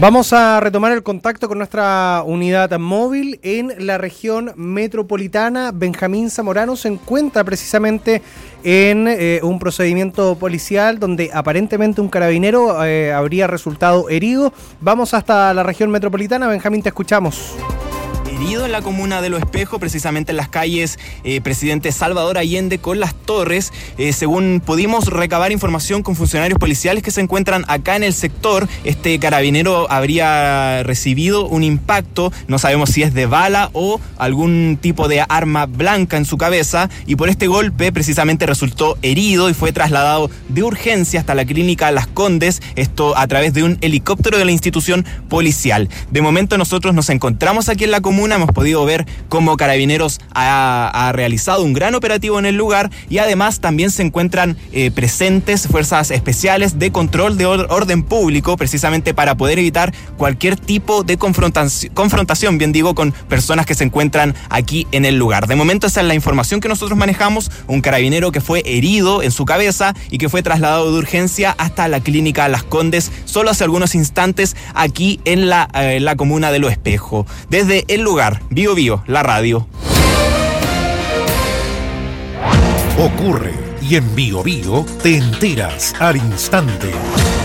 Vamos a retomar el contacto con nuestra unidad móvil en la región metropolitana. Benjamín Zamorano se encuentra precisamente en un procedimiento policial donde aparentemente un carabinero habría resultado herido. Vamos hasta la región metropolitana. Benjamín, te escuchamos. Herido en la comuna de Los Espejos, precisamente en las calles Presidente Salvador Allende con Las Torres. Según pudimos recabar información con funcionarios policiales que se encuentran acá en el sector, este carabinero habría recibido un impacto, no sabemos si es de bala o algún tipo de arma blanca en su cabeza, y por este golpe precisamente resultó herido y fue trasladado de urgencia hasta la clínica Las Condes, esto a través de un helicóptero de la institución policial. De momento nosotros nos encontramos aquí en la comuna. Hemos podido ver cómo Carabineros ha realizado un gran operativo en el lugar, y además también se encuentran presentes fuerzas especiales de control de orden público, precisamente para poder evitar cualquier tipo de confrontación, bien digo, con personas que se encuentran aquí en el lugar. De momento esa es la información que nosotros manejamos: un carabinero que fue herido en su cabeza y que fue trasladado de urgencia hasta la clínica Las Condes solo hace algunos instantes aquí en la comuna de Los Espejos. Desde el lugar, Bio Bio, la radio. Ocurre y en Bio Bio te enteras al instante.